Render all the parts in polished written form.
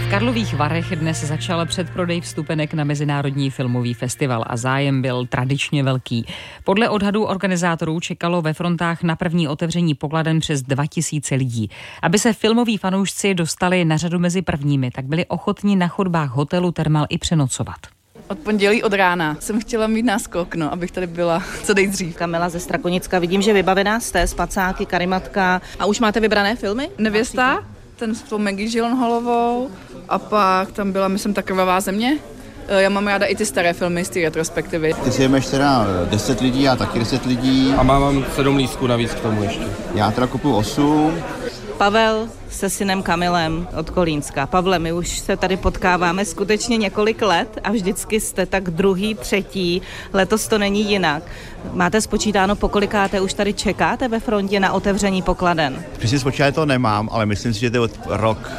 Karlových Varech dnes začal předprodej vstupenek na Mezinárodní filmový festival a zájem byl tradičně velký. Podle odhadů organizátorů čekalo ve frontách na první otevření pokladen přes 2000 lidí. Aby se filmoví fanoušci dostali na řadu mezi prvními, tak byli ochotní na chodbách hotelu Thermal i přenocovat. Od pondělí od rána jsem chtěla mít náskok, abych tady byla co nejdřív. Kamila ze Strakonicka, vidím, že vybavená jste, Spacáky, Karimatka. A už máte vybrané filmy? Nevěsta, ten s tou Maggie Gyllenhaalovou a pak tam byla, myslím, Ta krvavá země. Já mám ráda i ty staré filmy z té retrospektivy. Ty si jemeš teda 10 lidí, já taky 10 lidí. A mám 7 lístků navíc k tomu ještě. Já teda kupuju 8. Pavel se synem Kamilem od Kolínska. Pavle, my už se tady potkáváme skutečně několik let a vždycky jste tak druhý, třetí. Letos to není jinak. Máte spočítáno, pokolikáte už tady čekáte ve frontě na otevření pokladen? Přesně spočítáno to nemám, ale myslím si, že to je od rok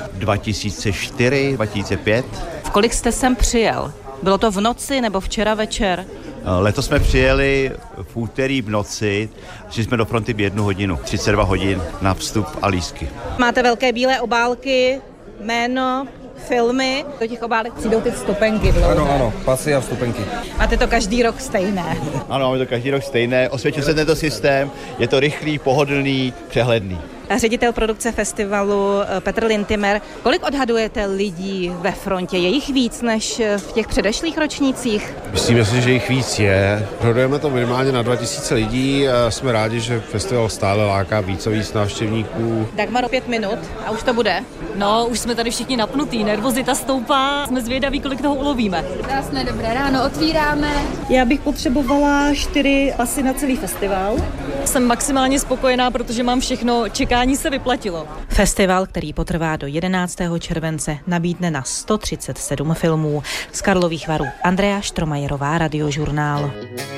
2004, 2005. V kolik jste sem přijel? Bylo to v noci nebo včera večer? Letos jsme přijeli v úterý v noci, šli jsme do fronty v 1 hodinu, 32 hodin na vstup a lístky. Máte velké bílé obálky, jméno, filmy, do těch obálek přijdou ty vstupenky. Ano, pasy a vstupenky. Máte to každý rok stejné. Ano, máme to každý rok stejné, osvědčil se tento systém, je to rychlý, pohodlný, přehledný. Ředitel produkce festivalu Petr Lintimer, kolik odhadujete lidí ve frontě? Je jich víc než v těch předešlých ročnících? Myslím si, že jich víc je. Odhadujeme to minimálně na 2000 lidí a jsme rádi, že festival stále láká víc a víc návštěvníků. Dagmar, 5 minut a už to bude? No, už jsme tady všichni napnutí, nervozita stoupá, jsme zvědaví, kolik toho ulovíme. Krásné, dobré ráno, otvíráme. Já bych potřebovala 4 pasy na celý festival. Jsem maximálně spokojená, protože mám všechno, čekání se vyplatilo. Festival, který potrvá do 11. července, nabídne na 137 filmů. Z Karlových Varů Andrea Štromajerová, Radiožurnál.